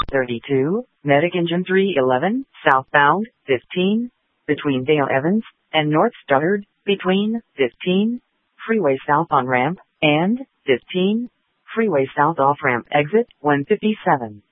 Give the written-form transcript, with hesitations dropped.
32, Medic Engine 311, southbound, 15, between Dale Evans and North Stoddard, between 15, freeway south on ramp, and 15, freeway south off ramp exit 157.